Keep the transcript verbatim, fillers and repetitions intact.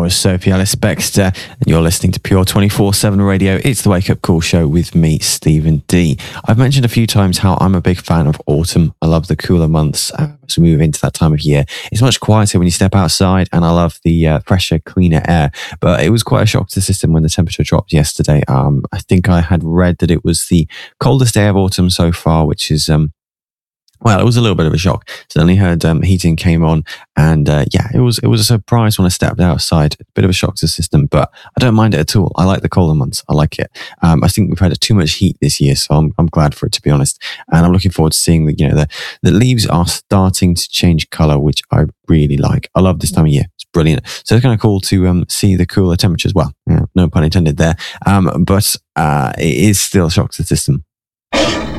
was Sophie Ellis-Bextor, and you're listening to Pure twenty-four seven Radio. It's the Wake Up Call show with me, Stephen D. I've mentioned a few times how I'm a big fan of autumn. I love the cooler months uh, as we move into that time of year. It's much quieter when you step outside, and I love the uh, fresher, cleaner air. But it was quite a shock to the system when the temperature dropped yesterday. Um, I think I had read that it was the coldest day of autumn so far, which is... Um, Well, it was a little bit of a shock. Suddenly heard um, heating came on, and uh, yeah, it was it was a surprise when I stepped outside. A bit of a shock to the system, but I don't mind it at all. I like the colder months. I like it. Um, I think we've had too much heat this year, so I'm I'm glad for it, to be honest. And I'm looking forward to seeing the you know the the leaves are starting to change colour, which I really like. I love this time of year. It's brilliant. So it's kind of cool to um, see the cooler temperatures. Well, yeah, no pun intended there. Um, but uh, it is still a shock to the system.